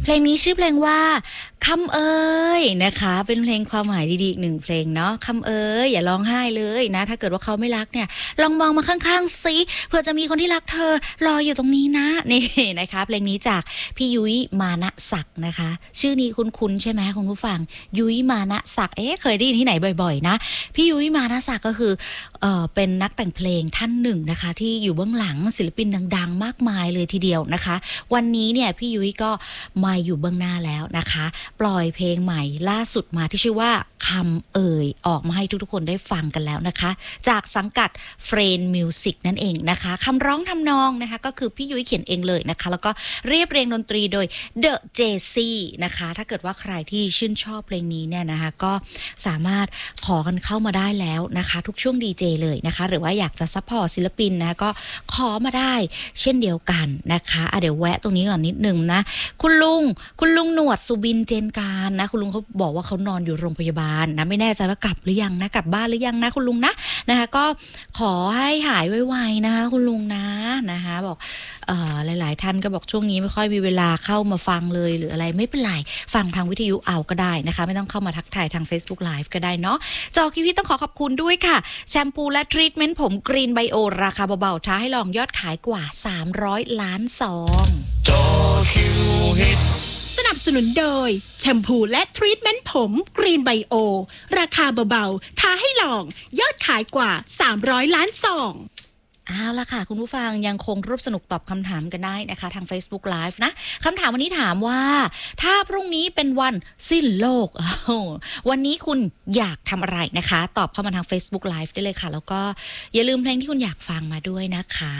ลงนี้ชื่อเพลงว่าคำเอ่ยนะคะเป็นเพลงความหมายดีๆอีกหนึ่งเพลงเนาะคำเอ่ยอย่าร้องไห้เลยนะถ้าเกิดว่าเขาไม่รักเนี่ยลองมองมาข้างๆซิเผื่อจะมีคนที่รักเธอรออยู่ตรงนี้นะนี่นะคะเพลงนี้จากพี่ยุ้ยมานะศักดิ์นะคะชื่อนี้คุ้นๆใช่ไหมคุณผู้ฟังยุ้ยมานะศักดิ์เคยได้ยินที่ไหนบ่อยๆนะพี่ยุ้ยมานะศักดิ์ก็คือเป็นนักแต่งเพลงท่านหนึ่งนะคะที่อยู่เบื้องหลังศิลปินดังๆมากมายเลยทีเดียวนะคะวันนี้เนี่ยพี่ยุ้ยก็มาอยู่เบื้องหน้าแล้วนะคะปล่อยเพลงใหม่ล่าสุดมาที่ชื่อว่าคำเอ่ยออกมาให้ทุกๆคนได้ฟังกันแล้วนะคะจากสังกัดเฟรนมิวสิกนั่นเองนะคะคำร้องทำนองนะคะก็คือพี่ยุ้ยเขียนเองเลยนะคะแล้วก็เรียบเรียงดนตรีโดย The JC นะคะถ้าเกิดว่าใครที่ชื่นชอบเพลงนี้เนี่ยนะคะก็สามารถขอกันเข้ามาได้แล้วนะคะทุกช่วงดีเจเลยนะคะหรือว่าอยากจะซัพพอร์ตศิลปินนะก็ขอมาได้เช่นเดียวกันนะคะเดี๋ยวแวะตรงนี้ก่อนนิดนึงนะคุณลุงหนวดสุบินเจนการนะคุณลุงเขาบอกว่าเขานอนอยู่โรงพยาบาลนะไม่แน่ใจว่ากลับหรือยังนะกลับบ้านหรือยังนะคุณลุงนะคะก็ขอให้หายไวๆนะคะคุณลุงนะคะบอกหลายๆท่านก็บอกช่วงนี้ไม่ค่อยมีเวลาเข้ามาฟังเลยหรืออะไรไม่เป็นไรฟังทางวิทยุเอาก็ได้นะคะไม่ต้องเข้ามาทักทายทาง Facebook Live ก็ได้เนาะจอคิวต้องขอบคุณด้วยค่ะแชมพูและทรีทเมนต์ผมกรีนไบโอราคาเบาๆท้าให้ลองยอดขายกว่า300 ล้านซองจอคิวฮิตสนับสนุนโดยแชมพูและทรีทเมนต์ผมกรีนไบโอราคาเบาๆท้าให้ลองยอดขายกว่า300 ล้านซองเอาล่ะค่ะคุณผู้ฟังยังคงร่วมสนุกตอบคำถามกันได้นะคะทาง Facebook Live นะคำถามวันนี้ถามว่าถ้าพรุ่งนี้เป็นวันสิ้นโลกวันนี้คุณอยากทำอะไรนะคะตอบเข้ามาทาง Facebook Live ได้เลยค่ะแล้วก็อย่าลืมเพลงที่คุณอยากฟังมาด้วยนะคะ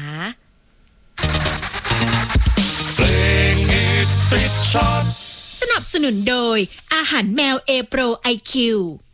เพลงฮิตติดชาร์ตสนับสนุนโดยอาหารแมวเอโปร IQ